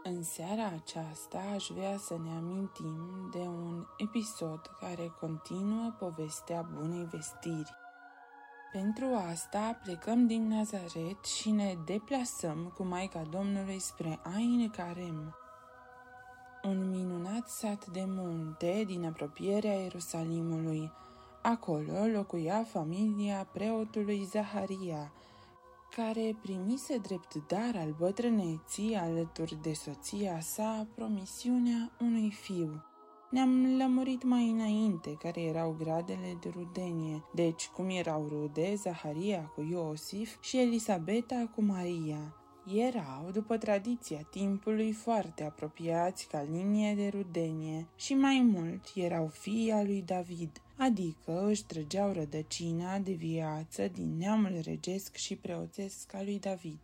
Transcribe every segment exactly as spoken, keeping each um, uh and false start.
În seara aceasta aș vrea să ne amintim de un episod care continuă povestea Bunei Vestiri. Pentru asta plecăm din Nazaret și ne deplasăm cu Maica Domnului spre Ain Karem, un minunat sat de munte din apropierea Ierusalimului. Acolo locuia familia preotului Zaharia, care primise drept dar al bătrâneții, alături de soția sa, promisiunea unui fiu. Ne-am lămurit mai înainte care erau gradele de rudenie, deci cum erau rude Zaharia cu Iosif și Elisabeta cu Maria. Erau, după tradiția timpului, foarte apropiați ca linie de rudenie și mai mult erau fii al lui David, adică își trăgeau rădăcina de viață din neamul regesc și preoțesc al lui David.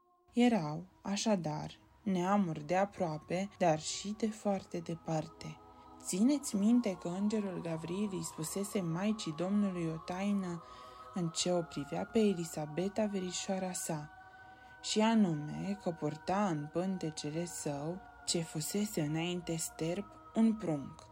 Erau, așadar, neamuri de aproape, dar și de foarte departe. Țineți minte că îngerul Gavril îi spusese Maicii Domnului o taină în ce o privea pe Elisabeta, verișoara sa, și anume că purta în pântecele său, ce fusese înainte sterp, un prunc,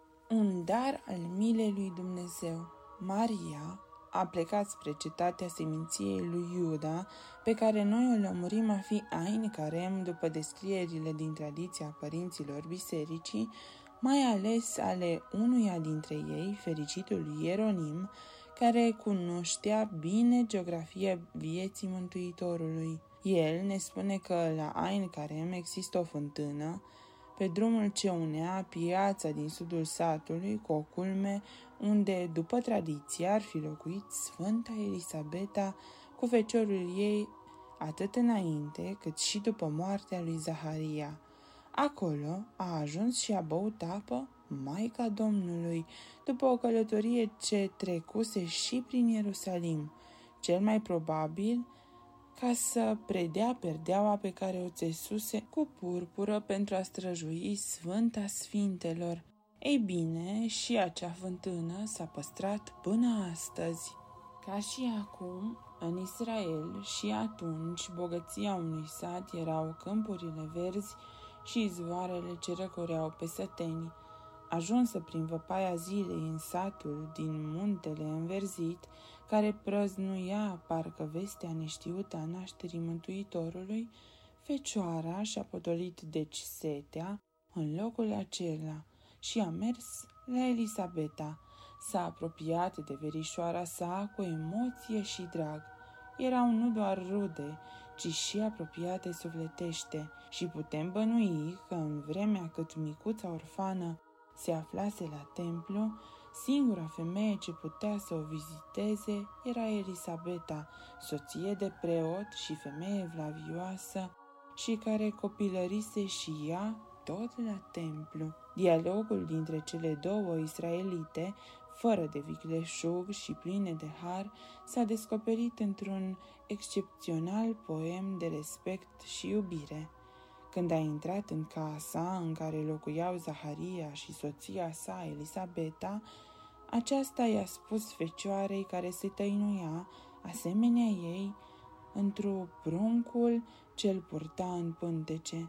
un dar al milei lui Dumnezeu. Maria a plecat spre cetatea seminției lui Iuda, pe care noi o lămurim a fi Ain Karem după descrierile din tradiția părinților bisericii, mai ales ale unuia dintre ei, fericitul Ieronim, care cunoștea bine geografia vieții Mântuitorului. El ne spune că la Ain Karem există o fântână, pe drumul ce unea piața din sudul satului cu o culme unde, după tradiție, ar fi locuit Sfânta Elisabeta cu feciorul ei atât înainte cât și după moartea lui Zaharia. Acolo a ajuns și a băut apă Maica Domnului, după o călătorie ce trecuse și prin Ierusalim, cel mai probabil ca să predea perdeaua pe care o țesuse cu purpură pentru a străjui Sfânta Sfintelor. Ei bine, și acea fântână s-a păstrat până astăzi. Ca și acum, în Israel și atunci, bogăția unui sat erau câmpurile verzi și izvoarele ce răcoreau pe săteni. Ajunsă prin văpaia zilei în satul din muntele înverzit, care prăznuia parcă vestea neștiută a nașterii Mântuitorului, fecioara și-a potolit deci setea în locul acela și a mers la Elisabeta. S-a apropiat de verișoara sa cu emoție și drag. Erau nu doar rude, ci și apropiate sufletește și putem bănui că în vremea cât micuța orfană se aflase la templu, singura femeie ce putea să o viziteze era Elisabeta, soție de preot și femeie vlavioasă și care copilărise și ea tot la templu. Dialogul dintre cele două israelite, fără de vicleșug și pline de har, s-a descoperit într-un excepțional poem de respect și iubire. Când a intrat în casa în care locuiau Zaharia și soția sa, Elisabeta, aceasta i-a spus fecioarei care se tăinuia, asemenea ei, într-un pruncul ce-l purta în pântece: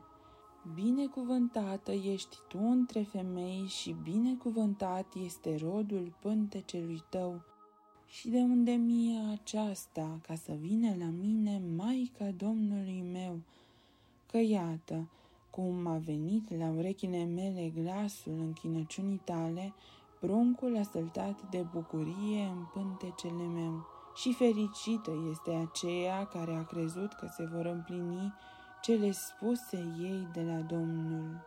binecuvântată ești tu între femei și binecuvântat este rodul pântecelui tău. Și de unde mie aceasta, ca să vină la mine Maica Domnului meu? Că iată, cum a venit la urechile mele glasul închinăciunii tale, pruncul a săltat de bucurie în pântecele meu. Și fericită este aceea care a crezut că se vor împlini cele spuse ei de la Domnul.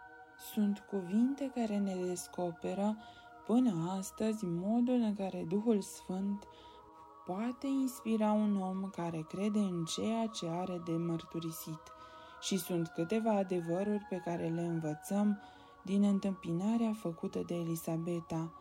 Sunt cuvinte care ne descoperă până astăzi modul în care Duhul Sfânt poate inspira un om care crede în ceea ce are de mărturisit. Și sunt câteva adevăruri pe care le învățăm din întâmpinarea făcută de Elisabeta.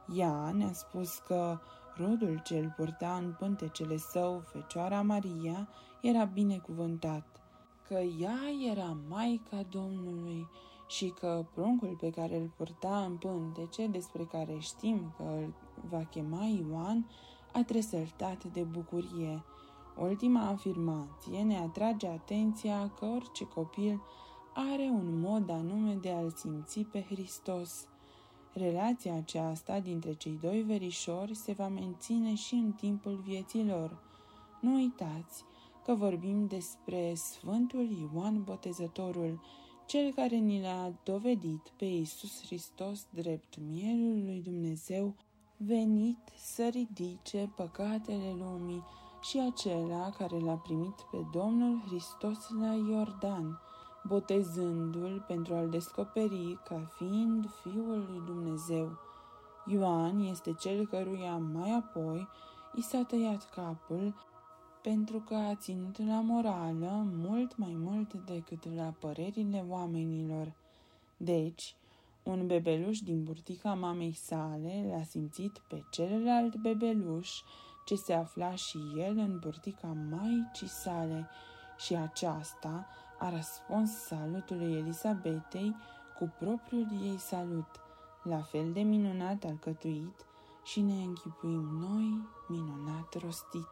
Ea ne-a spus că rodul ce îl purta în pântecele său, Fecioara Maria, era binecuvântat, că ea era Maica Domnului și că pruncul pe care îl purta în pântece, despre care știm că îl va chema Ioan, a tresăltat de bucurie. Ultima afirmație ne atrage atenția că orice copil are un mod anume de a-L simți pe Hristos. Relația aceasta dintre cei doi verișori se va menține și în timpul vieții lor. Nu uitați că vorbim despre Sfântul Ioan Botezătorul, cel care ni l-a dovedit pe Iisus Hristos drept Mielul lui Dumnezeu, venit să ridice păcatele lumii, și acela care l-a primit pe Domnul Hristos la Iordan, botezându-l pentru a-l descoperi ca fiind Fiul lui Dumnezeu. Ioan este cel căruia mai apoi i s-a tăiat capul, pentru că a ținut la morală mult mai mult decât la părerile oamenilor. Deci, un bebeluș din burtica mamei sale l-a simțit pe celălalt bebeluș ce se afla și el în burtica maicii sale, și aceasta a răspuns salutului Elisabetei cu propriul ei salut, la fel de minunat alcătuit, și ne închipuim noi minunat rostit.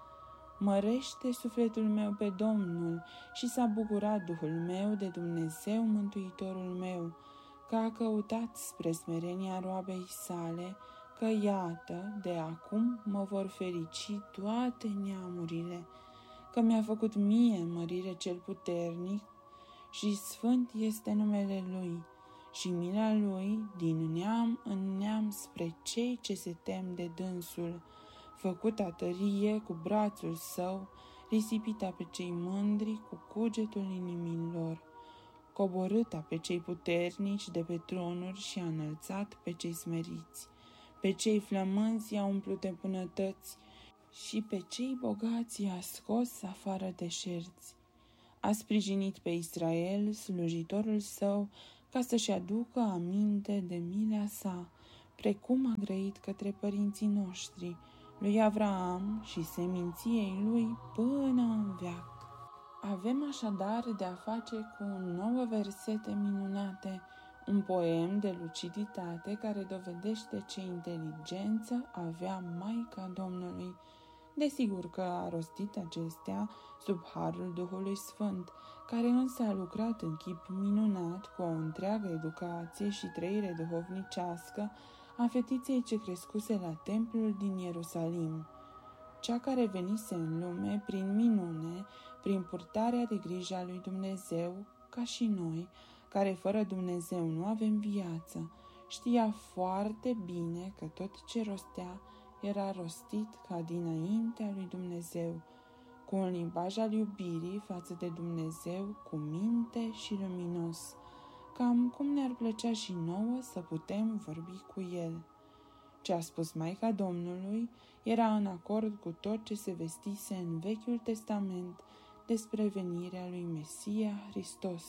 Mărește sufletul meu pe Domnul și s-a bucurat Duhul meu de Dumnezeu Mântuitorul meu, că a căutat spre smerenia roabei sale, că iată, de acum mă vor ferici toate neamurile, că mi-a făcut mie mărire cel puternic și sfânt este numele Lui, și mila Lui din neam în neam spre cei ce se tem de dânsul, făcuta tărie cu brațul său, risipita pe cei mândri cu cugetul inimilor, coborâta pe cei puternici de pe tronuri și a înălțat pe cei smeriți, pe cei flămânzi i-a umplut de bunătăți și pe cei bogați i-a scos afară de șerți. A sprijinit pe Israel, slujitorul său, ca să-și aducă aminte de mila sa, precum a grăit către părinții noștri, lui Avraam și seminției lui până în veac. Avem așadar de-a face cu nouă versete minunate, un poem de luciditate care dovedește ce inteligență avea Maica Domnului. Desigur că a rostit acestea sub harul Duhului Sfânt, care însă a lucrat în chip minunat cu o întreagă educație și trăire duhovnicească a fetiței ce crescuse la templul din Ierusalim, cea care venise în lume prin minune, prin purtarea de grijă a lui Dumnezeu, ca și noi, care fără Dumnezeu nu avem viață, știa foarte bine că tot ce rostea era rostit ca dinaintea lui Dumnezeu, cu un limbaj al iubirii față de Dumnezeu, cu minte și luminos, cam cum ne-ar plăcea și nouă să putem vorbi cu El. Ce a spus Maica Domnului era în acord cu tot ce se vestise în Vechiul Testament despre venirea lui Mesia Hristos.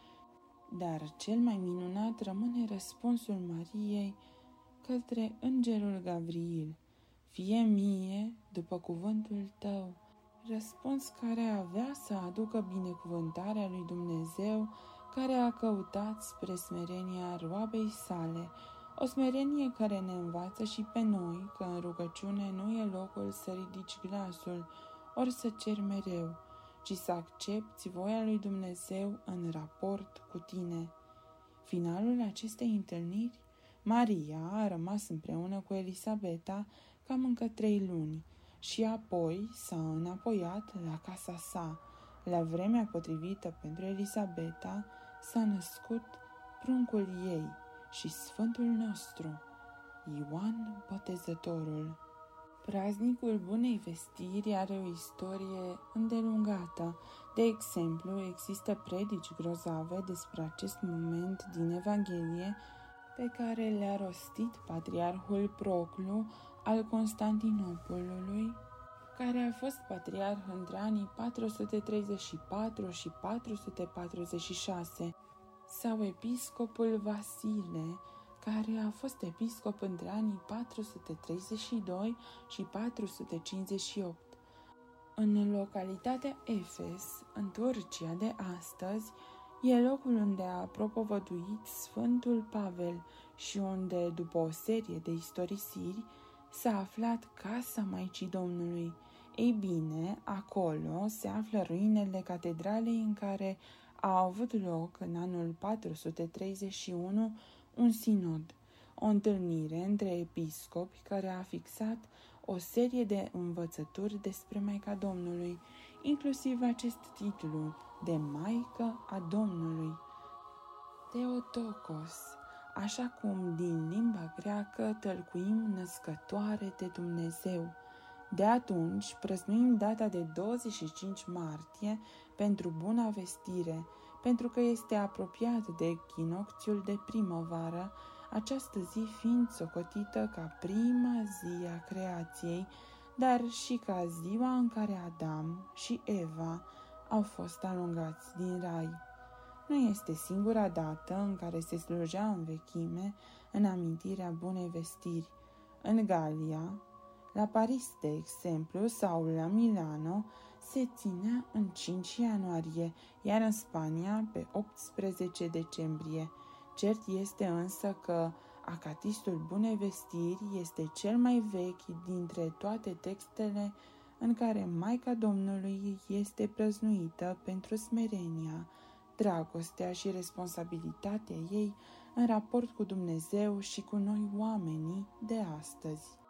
Dar cel mai minunat rămâne răspunsul Mariei către îngerul Gavril: fie mie după cuvântul tău, răspuns care avea să aducă binecuvântarea lui Dumnezeu, care a căutat spre smerenia roabei sale, o smerenie care ne învață și pe noi că în rugăciune nu e locul să ridici glasul, ori să ceri mereu, ci să accepti voia lui Dumnezeu în raport cu tine. Finalul acestei întâlniri, Maria a rămas împreună cu Elisabeta cam încă trei luni și apoi s-a înapoiat la casa sa. La vremea potrivită pentru Elisabeta s-a născut pruncul ei și Sfântul nostru, Ioan Botezătorul. Praznicul Bunei Vestiri are o istorie îndelungată. De exemplu, există predici grozave despre acest moment din Evanghelie pe care le-a rostit patriarhul Proclu al Constantinopolului, care a fost patriarh între anii patru sute treizeci și patru și patru sute patruzeci și șase, sau episcopul Vasile, care a fost episcop între anii patru sute treizeci și doi și patru sute cincizeci și opt. În localitatea Efes, în Turcia de astăzi, e locul unde a propovăduit Sfântul Pavel și unde, după o serie de istorisiri, s-a aflat casa Maicii Domnului. Ei bine, acolo se află ruinele catedralei în care a avut loc în anul patru sute treizeci și unu un sinod, o întâlnire între episcopi care a fixat o serie de învățături despre Maica Domnului, inclusiv acest titlu de Maică a Domnului, Theotokos, așa cum din limba greacă tălcuim născătoare de Dumnezeu. De atunci prăznuim data de douăzeci și cinci martie pentru Buna Vestire, pentru că este apropiat de echinocțiul de primăvară, această zi fiind socotită ca prima zi a creației, dar și ca ziua în care Adam și Eva au fost alungați din rai. Nu este singura dată în care se slujea în vechime în amintirea Bunei Vestiri. În Galia, la Paris, de exemplu, sau la Milano, se ținea în cinci ianuarie, iar în Spania pe optsprezece decembrie. Cert este însă că Acatistul Bunei Vestiri este cel mai vechi dintre toate textele în care Maica Domnului este prăznuită pentru smerenia, dragostea și responsabilitatea ei în raport cu Dumnezeu și cu noi oamenii de astăzi.